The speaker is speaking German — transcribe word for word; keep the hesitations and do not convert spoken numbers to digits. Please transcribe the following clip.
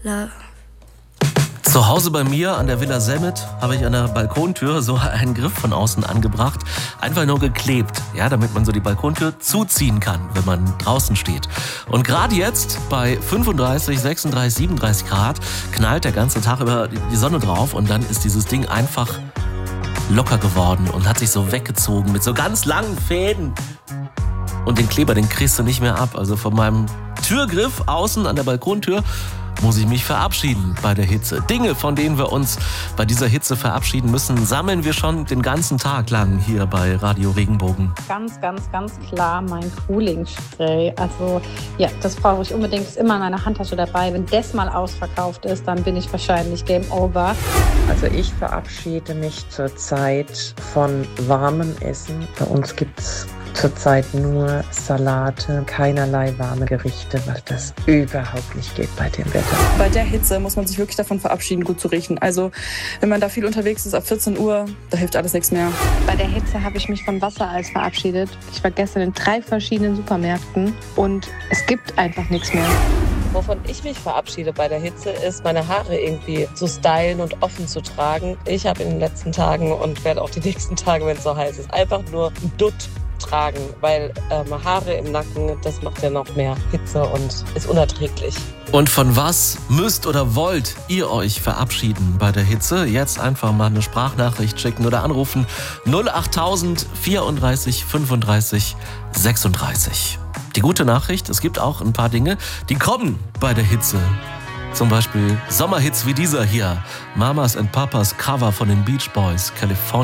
Love. Zu Hause bei mir an der Villa Semmet habe ich an der Balkontür so einen Griff von außen angebracht. Einfach nur geklebt, ja, damit man so die Balkontür zuziehen kann, wenn man draußen steht. Und gerade jetzt bei fünfunddreißig, sechsunddreißig, siebenunddreißig Grad knallt der ganze Tag über die Sonne drauf und dann ist dieses Ding einfach locker geworden und hat sich so weggezogen mit so ganz langen Fäden. Und den Kleber, den kriegst du nicht mehr ab. Also von meinem Türgriff außen an der Balkontür muss ich mich verabschieden bei der Hitze. Dinge, von denen wir uns bei dieser Hitze verabschieden müssen, sammeln wir schon den ganzen Tag lang hier bei Radio Regenbogen. Ganz, ganz, ganz klar mein Frühlingsspray. Also ja, das brauche ich unbedingt. Ist immer in meiner Handtasche dabei. Wenn das mal ausverkauft ist, dann bin ich wahrscheinlich Game Over. Also ich verabschiede mich zurzeit von warmem Essen. Bei uns gibt es zurzeit nur Salate, keinerlei warme Gerichte, weil das überhaupt nicht geht bei dem Wetter. Bei der Hitze muss man sich wirklich davon verabschieden, gut zu riechen. Also wenn man da viel unterwegs ist, ab vierzehn Uhr, da hilft alles nichts mehr. Bei der Hitze habe ich mich von Wassereis verabschiedet. Ich war gestern in drei verschiedenen Supermärkten und es gibt einfach nichts mehr. Wovon ich mich verabschiede bei der Hitze, ist, meine Haare irgendwie zu stylen und offen zu tragen. Ich habe in den letzten Tagen und werde auch die nächsten Tage, wenn es so heiß ist, einfach nur ein Dutt tragen, weil ähm, Haare im Nacken, das macht ja noch mehr Hitze und ist unerträglich. Und von was müsst oder wollt ihr euch verabschieden bei der Hitze? Jetzt einfach mal eine Sprachnachricht schicken oder anrufen null achttausend vierunddreißig fünfunddreißig sechsunddreißig. Die gute Nachricht, es gibt auch ein paar Dinge, die kommen bei der Hitze. Zum Beispiel Sommerhits wie dieser hier. Mamas and Papas Cover von den Beach Boys, California.